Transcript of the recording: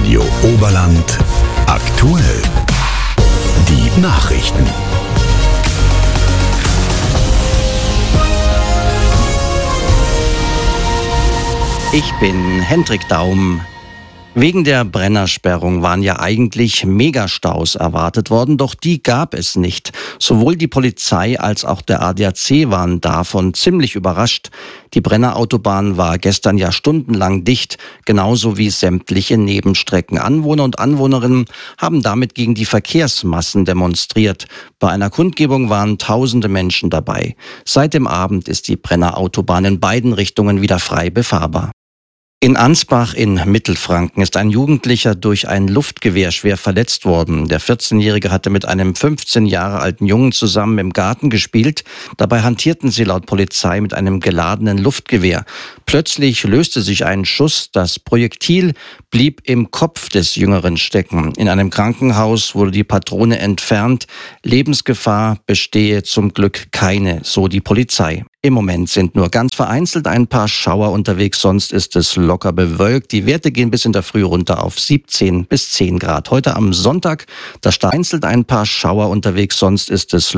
Radio Oberland aktuell. Die Nachrichten. Ich bin Hendrik Daum. Wegen der Brennersperrung waren ja eigentlich Megastaus erwartet worden, doch die gab es nicht. Sowohl die Polizei als auch der ADAC waren davon ziemlich überrascht. Die Brennerautobahn war gestern ja stundenlang dicht, genauso wie sämtliche Nebenstrecken. Anwohner und Anwohnerinnen haben damit gegen die Verkehrsmassen demonstriert. Bei einer Kundgebung waren tausende Menschen dabei. Seit dem Abend ist die Brennerautobahn in beiden Richtungen wieder frei befahrbar. In Ansbach in Mittelfranken ist ein Jugendlicher durch ein Luftgewehr schwer verletzt worden. Der 14-Jährige hatte mit einem 15 Jahre alten Jungen zusammen im Garten gespielt. Dabei hantierten sie laut Polizei mit einem geladenen Luftgewehr. Plötzlich löste sich ein Schuss. Das Projektil blieb im Kopf des Jüngeren stecken. In einem Krankenhaus wurde die Patrone entfernt. Lebensgefahr bestehe zum Glück keine, so die Polizei. Im Moment sind nur ganz vereinzelt ein paar Schauer unterwegs, sonst ist es locker bewölkt. Die Werte gehen bis in der Früh runter auf 17 bis 10 Grad. Heute am Sonntag, da vereinzelt ein paar Schauer unterwegs, sonst ist es